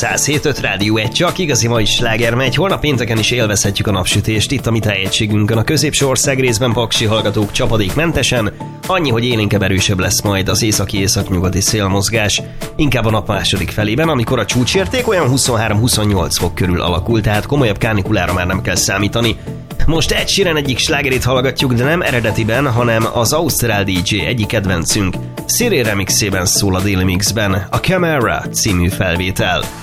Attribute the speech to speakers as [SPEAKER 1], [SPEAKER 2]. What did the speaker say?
[SPEAKER 1] 107.5 Rádió 1, csak igazi mai sláger megy. Holnap pénteken is élvezhetjük a napsütést itt a mi tájegységünkön. A középső ország részben paksi hallgatók csapadékmentesen. Annyi, hogy élénkebb erősebb lesz majd az északi-északnyugati szélmozgás. Inkább a nap második felében, amikor a csúcsérték olyan 23-28 fok körül alakul, tehát komolyabb kánikulára már nem kell számítani. Most Ed Sheeran egyik slágerét hallgatjuk, de nem eredetiben, hanem az ausztrál DJ egyik kedvencünk. Siri remixében szól a Daily Mixben, a Camera című felvétel.